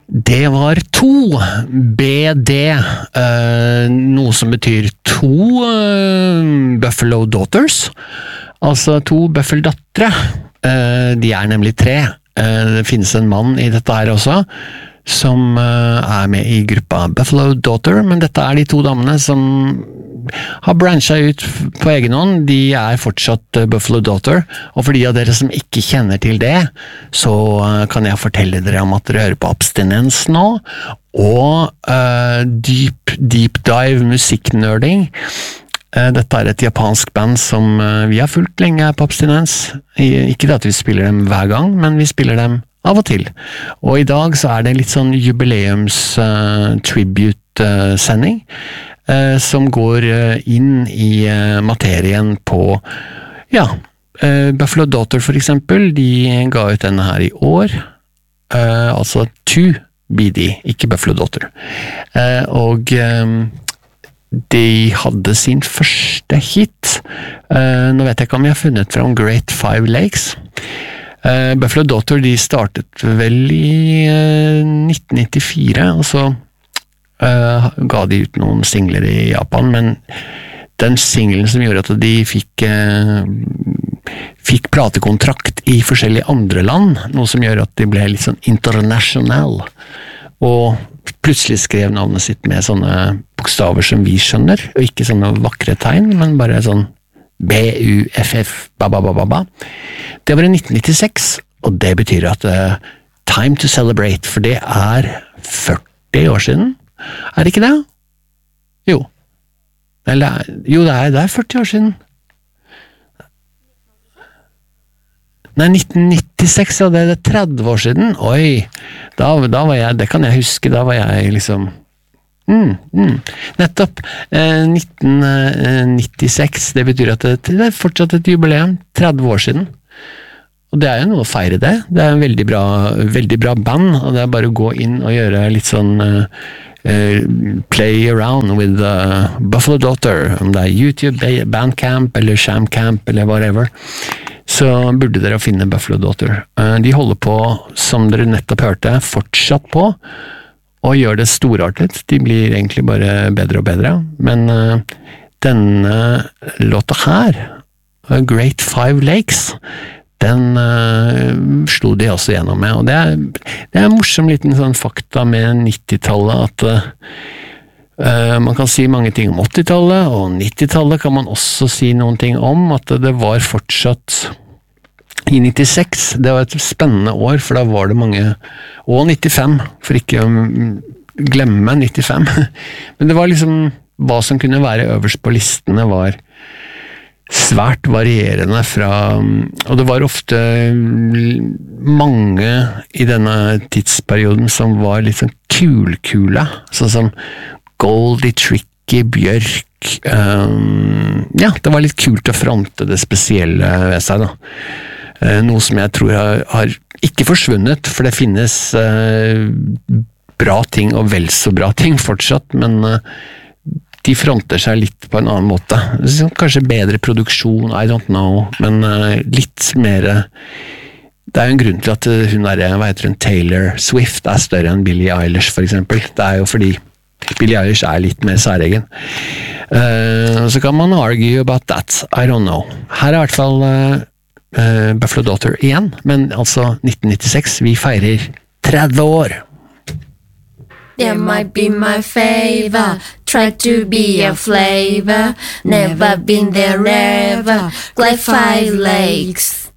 Det var to BD, noe som betyr to Buffalo Daughters, altså to Buffalo-dattere. De nemlig tre. Det finnes en mann i dette her også, som med i gruppa Buffalo Daughter, men dette de to damene som har branchet ut på egen hånd. De fortsatt Buffalo Daughter, og for de av dere som ikke kjenner til det, så kan jeg fortelle dere om at dere hører på Abstinens nå, og deep dive musikknerding. Dette et japansk band som vi har fulgt lenge her på Abstinens. Ikke det at vi spiller dem hver gang, men vi spiller dem av og til. Og i dag så det litt sånn jubileums tribute-sending, som går inn i materien på, Buffalo Daughter for eksempel, de ga ut denne her i år, altså 2BD, ikke Buffalo Daughter. Og de hadde sin første hit. Nå vet jeg ikke om jeg har funnet fram Great Five Lakes. Buffalo Daughter, de startet vel i 1994, og så ga de ut noen singler i Japan, men den singlen som gjorde at de fikk platekontrakt i forskjellige andre land, noe som gjør at de ble litt sånn international, og plutselig skrev navnet sitt med sånne bokstaver som vi skjønner, og ikke sånne vakre tegn, men bare sånn B-U-F-F, ba-ba-ba-ba-ba. Det var i 1996, og det betyr at time to celebrate, for det 40 år siden. Det ikke det? Jo. Eller, jo, det 40 år siden. Nei, 1996, ja, det 30 år siden. Oi, da var jeg, det kan jeg huske, da var jeg liksom nettopp 1996, det betyr at det fortsatt et jubileum 30 år siden, og det jo noe å feire det. Det en veldig bra band, og det bare å gå inn og gjøre litt sånn play around with Buffalo Daughter, om det YouTube, Bandcamp eller Shamcamp eller whatever, så burde dere finne Buffalo Daughter. De holder på, som dere nettopp hørte, fortsatt på og gjør det storartet. De blir egentlig bare bedre og bedre, men denne låta her, Great Five Lakes, den slo de også gjennom med, og det en morsom liten sånn fakta med 90-tallet, at man kan si mange ting om 80-tallet, og 90-tallet kan man også si noen ting om, at det var fortsatt i 96, det var et spennende år, for da var det mange, og 95, for ikke å glemme 95, men det var liksom, hva som kunne være øverst på listene var svært varierende fra, og det var ofte mange i denne tidsperioden som var litt sånn kule, sånn som Goldie, Tricky, Bjørk, det var litt kult å fronte det spesielle ved seg da. Noe som jeg tror har ikke forsvunnet, for det finnes bra ting og vel så bra ting fortsatt, men de fronter seg litt på en annen måte. Kanskje bedre produksjon, I don't know, men litt mer. Det jo en grunn til at hun hva heter hun, Taylor Swift større enn Billie Eilish for eksempel. Det jo fordi Billie Eilish litt mer særegen. Så kan man argue about that, I don't know. Her I hvert fall Buffalo Daughter igjen, men altså 1996, vi feirer 30 år. There might be my favor, try to be a flavor, never been there ever, like 5 lakes.